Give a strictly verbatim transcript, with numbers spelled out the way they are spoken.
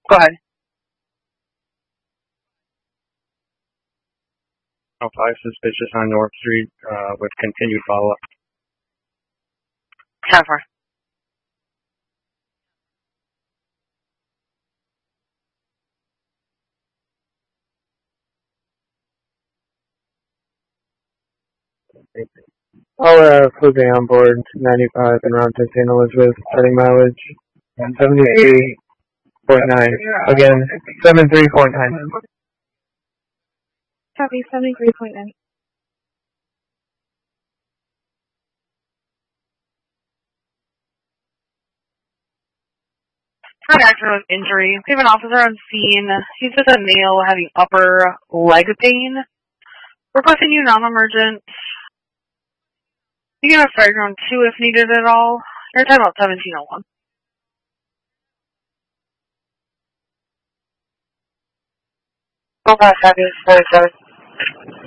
Go ahead. Oh, five suspicious on North Street uh, with continued follow-up. ten four. All uh, flipping on board ninety-five and route to Saint Elizabeth, starting mileage seventy-three point nine. Again, seventy-three point nine. Copy, seventy-three point nine. For an accident with injury, we have an officer on scene. He's with a male having upper leg pain. Requesting you non-emergent. You can have fire ground two if needed at all. Your time about seventeen oh one. Go past, copy, forty-seven.